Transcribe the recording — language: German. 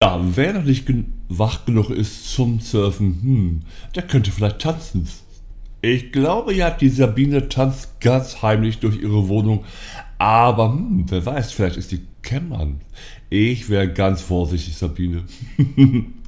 Ja, wer noch nicht wach genug ist zum Surfen, der könnte vielleicht tanzen. Ich glaube ja, die Sabine tanzt ganz heimlich durch ihre Wohnung. Aber wer weiß, vielleicht ist die Kämmern. Ich wäre ganz vorsichtig, Sabine.